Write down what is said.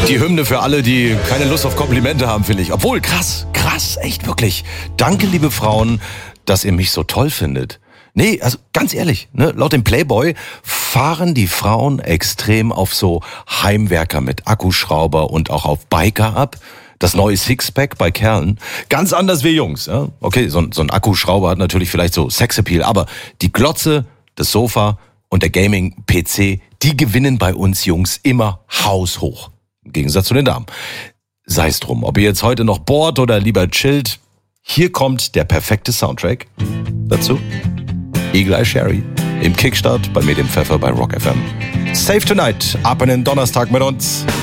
Die Hymne für alle, die keine Lust auf Komplimente haben, finde ich. Obwohl, krass, echt wirklich. Danke, liebe Frauen, dass ihr mich so toll findet. Nee, also ganz ehrlich, ne, laut dem Playboy fahren die Frauen extrem auf so Heimwerker mit Akkuschrauber und auch auf Biker ab. Das neue Sixpack bei Kerlen. Ganz anders wie Jungs. Ja? Okay, so ein Akkuschrauber hat natürlich vielleicht so Sexappeal, aber die Glotze, das Sofa und der Gaming-PC, die gewinnen bei uns Jungs immer haushoch. Im Gegensatz zu den Damen. Sei es drum, ob ihr jetzt heute noch bohrt oder lieber chillt. Hier kommt der perfekte Soundtrack dazu. Eagle Eye Cherry im Kickstart bei mir, dem Pfeffer bei Rock FM. Save Tonight, ab in den Donnerstag mit uns.